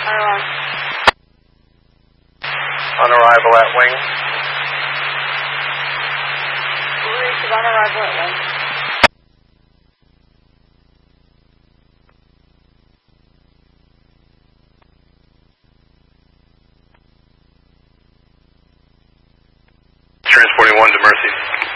On arrival at wing. On arrival at wing. Transporting 1 to Mercy.